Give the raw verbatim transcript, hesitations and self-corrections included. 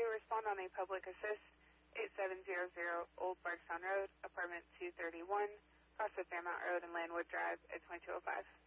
respond on a public assist, eight seven zero zero Old Bardstown Road, apartment two thirty-one, across the Fairmount Road and Landwood Drive at twenty-two oh five.